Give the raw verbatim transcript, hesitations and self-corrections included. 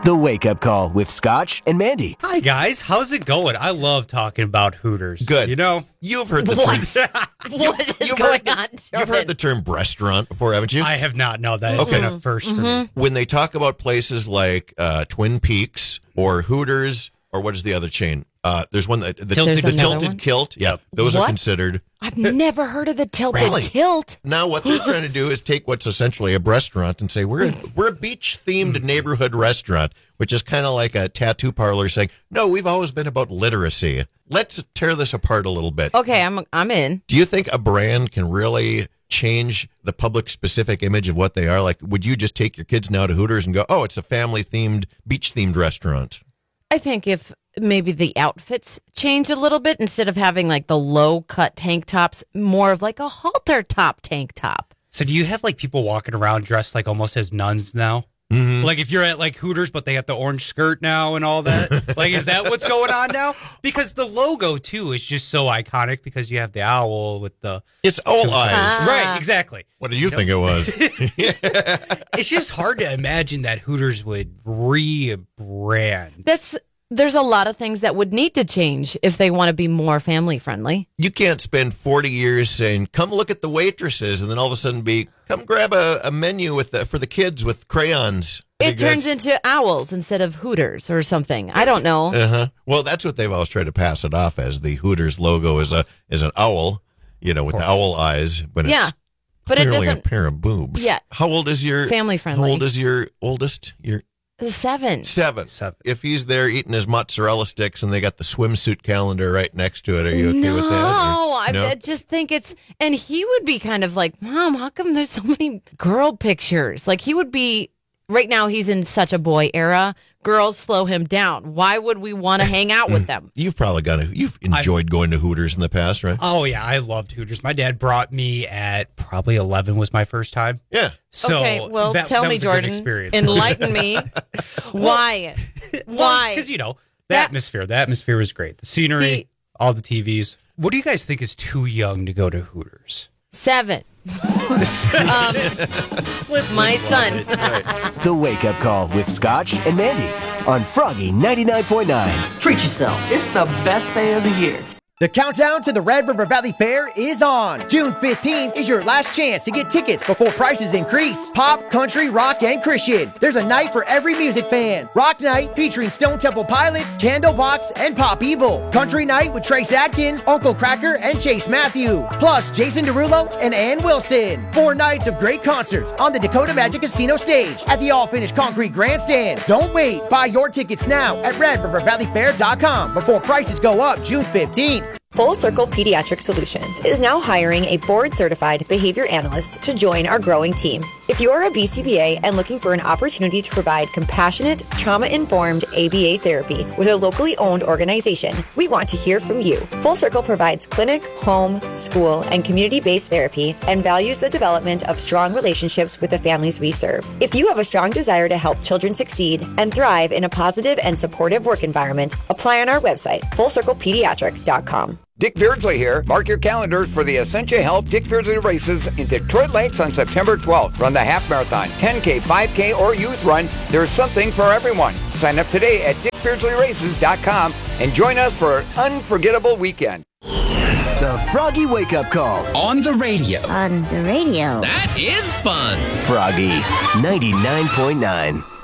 The Wake Up Call with Scotch and Mandy. Hi, guys. How's it going? I love talking about Hooters. Good. You know? You've heard the What? term. What is you've going heard the, on, You've heard the term restaurant before, haven't you? I have not. No, that has Okay. been a first for me. When they talk about places like uh, Twin Peaks or Hooters, or what is the other chain? Uh, there's one that the, Tilted- the There's another Tilted one? Kilt. Yep, those are What? considered. I've never heard of the tilted Really? kilt. Now, what they're trying to do is take what's essentially a restaurant and say we're a, we're a beach themed neighborhood restaurant, which is kind of like a tattoo parlor saying, no, we've always been about literacy. Let's tear this apart a little bit. Okay, I'm I'm in. Do you think a brand can really change the public specific image of what they are? Like, would you just take your kids now to Hooters and go, oh, it's a family themed, beach themed restaurant? I think if maybe the outfits change a little bit, instead of having like the low cut tank tops, more of like a halter top tank top. So do you have like people walking around dressed like almost as nuns now? Mm-hmm. Like if you're at like Hooters, but they have the orange skirt now and all that. Like, is that what's going on now? Because the logo too is just so iconic because you have the owl with the It's owl eyes. Ah. right, exactly. What do you think it was? It's just hard to imagine that Hooters would rebrand. That's there's a lot of things that would need to change if they want to be more family friendly. You can't spend forty years saying, come look at the waitresses, and then all of a sudden be, come grab a, a menu with the, for the kids with crayons. I It think turns that's- into owls instead of Hooters or something. I don't know. Uh-huh. Well, that's what they've always tried to pass it off as. The Hooters logo is a is an owl, you know, with the owl eyes, but Yeah, it's but it clearly a doesn't. pair of boobs. Yeah. How old is your Family friendly. How old is your oldest? Your Seven. seven. Seven. If he's there eating his mozzarella sticks and they got the swimsuit calendar right next to it, are you okay no, with that? Or- I, no? I just think it's, and he would be kind of like, Mom, how come there's so many girl pictures? Like he would be, right now he's in such a boy era. Girls slow him down. Why would we want to hang out with them? You've probably got to, you've enjoyed going to Hooters in the past, right? Oh yeah, I loved Hooters. My dad brought me at probably eleven was my first time. Yeah. So okay, well, that, tell that me, was a good Jordan. experience. Enlighten me. Why? Why? Because you know the That- atmosphere. The atmosphere was great. The scenery, The- all the T Vs. What do you guys think is too young to go to Hooters? Seven. um, my son. The Wake Up Call with Scotch and Mandy on Froggy ninety-nine point nine. Treat yourself. It's the best day of the year. The countdown to the Red River Valley Fair is on. June fifteenth is your last chance to get tickets before prices increase. Pop, country, rock, and Christian. There's a night for every music fan. Rock night featuring Stone Temple Pilots, Candlebox, and Pop Evil. Country night with Trace Adkins, Uncle Cracker, and Chase Matthew. Plus Jason Derulo and Ann Wilson. Four nights of great concerts on the Dakota Magic Casino stage at the all-finished concrete grandstand. Don't wait. Buy your tickets now at red river valley fair dot com before prices go up June fifteenth. Full Circle Pediatric Solutions is now hiring a board-certified behavior analyst to join our growing team. If you are a B C B A and looking for an opportunity to provide compassionate, trauma-informed A B A therapy with a locally owned organization, we want to hear from you. Full Circle provides clinic, home, school, and community-based therapy and values the development of strong relationships with the families we serve. If you have a strong desire to help children succeed and thrive in a positive and supportive work environment, apply on our website, full circle pediatric dot com. Dick Beardsley here. Mark your calendars for the Essentia Health Dick Beardsley races in Detroit Lakes on September twelfth. Run the half marathon, ten K, five K, or youth run. There's something for everyone. Sign up today at dick beardsley races dot com and join us for an unforgettable weekend. The Froggy Wake Up Call. On the radio. On the radio. That is fun. Froggy ninety-nine point nine.